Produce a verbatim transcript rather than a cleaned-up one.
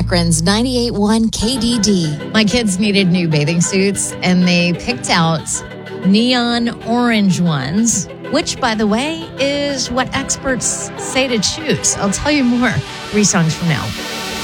Akron's ninety-eight point one K D D. My kids needed new bathing suits, and they picked out neon orange ones, which, by the way, is what experts say to choose. I'll tell you more three songs from now.